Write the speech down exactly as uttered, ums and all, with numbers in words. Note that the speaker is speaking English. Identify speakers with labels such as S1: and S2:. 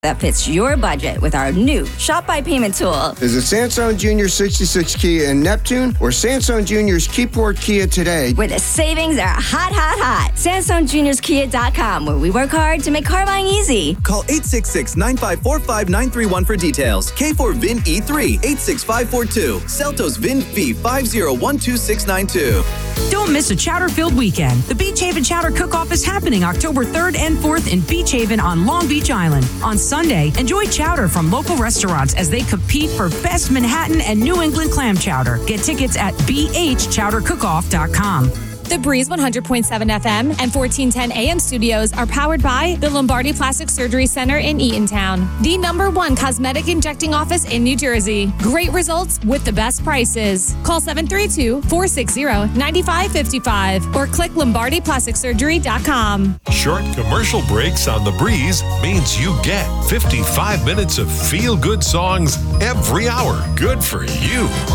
S1: that fits your budget with our new Shop by Payment tool.
S2: Is it Sansone Junior sixty-six Kia in Neptune or Sansone Junior's Keyport Kia today?
S1: Where the savings are hot, hot, hot. Sansone Juniors Kia dot com, where we work hard to make car buying easy.
S3: Call eight six six, nine five four, five nine three one for details. K four V I N E three, eight six five four two. Celtos V I N V five zero one two six nine two.
S4: Don't miss a chowder-filled weekend. The Beach Haven Chowder Cook-Off is happening October third and fourth in Beach Haven on Long Beach Island. On Sunday, enjoy chowder from local restaurants as they compete for Best Manhattan and New England Clam Chowder. Get tickets at b h chowder cook off dot com.
S5: The Breeze one hundred point seven F M and fourteen ten A M studios are powered by the Lombardi Plastic Surgery Center in Eatontown, the number one cosmetic injecting office in New Jersey. Great results with the best prices. Call seven three two, four six zero, nine five five five or click lombardi plastic surgery dot com.
S6: Short commercial breaks on The Breeze means you get fifty-five minutes of feel-good songs every hour. Good for you.